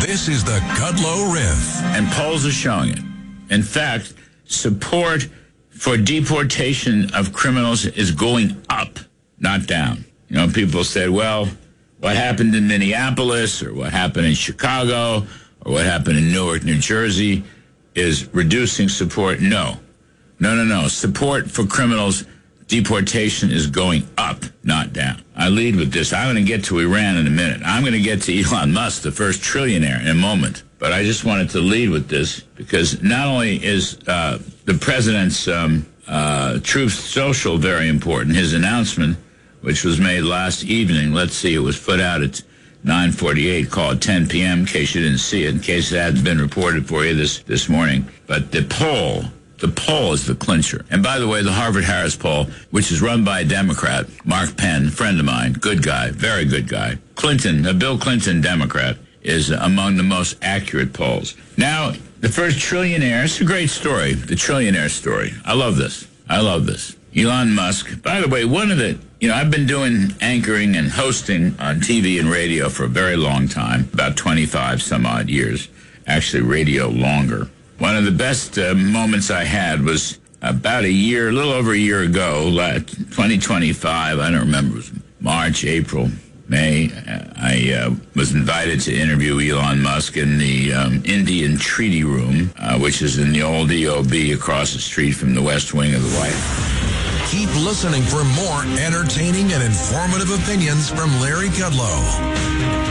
This is the Kudlow Riff. And polls are showing it. In fact, support for deportation of criminals is going up, not down. You know, people said, well, what happened in Minneapolis or what happened in Chicago or what happened in Newark, New Jersey is reducing support. No. Support for criminals, deportation is going up, not down. I lead with this. I'm going to get to Iran in a minute. I'm going to get to Elon Musk, the first trillionaire, in a moment. But I just wanted to lead with this because not only is the president's Truth Social very important, his announcement, which was made last evening. Let's see, it was put out at 9:48, called 10 p.m., in case you didn't see it, in case it hadn't been reported for you this morning. But the poll is the clincher. And by the way, the Harvard-Harris poll, which is run by a Democrat, Mark Penn, friend of mine, good guy, very good guy. Bill Clinton, Democrat, is among the most accurate polls. Now, the first trillionaire, it's a great story, the trillionaire story. I love this. Elon Musk, by the way, I've been doing anchoring and hosting on TV and radio for a very long time, about 25 some odd years, actually radio longer. One of the best moments I had was about a little over a year ago, 2025, I don't remember, it was March, April, May. I was invited to interview Elon Musk in the Indian Treaty Room, which is in the old EOB across the street from the West Wing of the White House. Keep listening for more entertaining and informative opinions from Larry Kudlow.